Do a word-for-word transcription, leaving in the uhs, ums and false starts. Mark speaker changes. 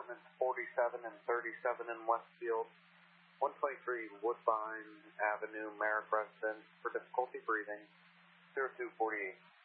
Speaker 1: Apartments forty-seven and thirty-seven in Westfield, one twenty-three Woodbine Avenue, Merrick Residence, for difficulty breathing, zero two forty-eight.